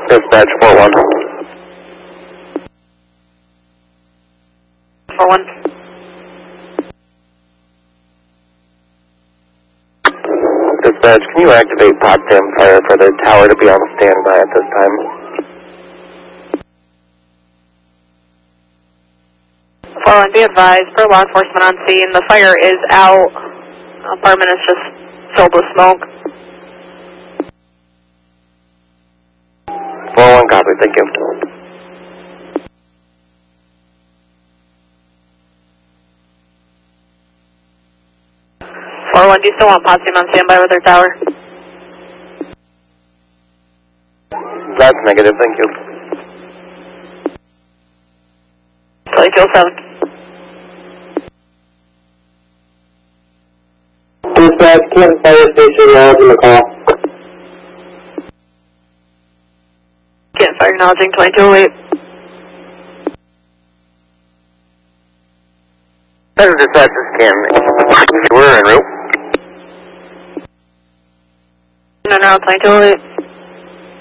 Dispatch 4-1. 4-1. Dispatch, can you activate Potsdam Fire for the tower to be on standby at this time? 4-1, be advised, for law enforcement on scene, the fire is out. Apartment is just filled with smoke. 4-1, copy, thank you. Do you still want Potsdam on standby with their tower? That's negative, thank you. 2207. Dispatch, Canton Fire Station, acknowledging the call. Canton Fire acknowledging 2208. Center Dispatch, this is Canton. We're en route. No, 2208.